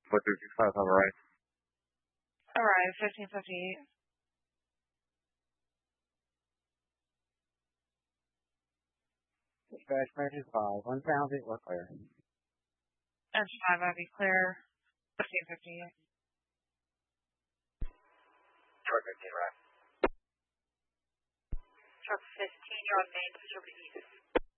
4365, have a right. Alright, 1558. Dispatch message 5. Unfounded or clear. Engine 5, I'd be clear. 1558. Truck 15, right. Truck 15, you're on main, Distributed East.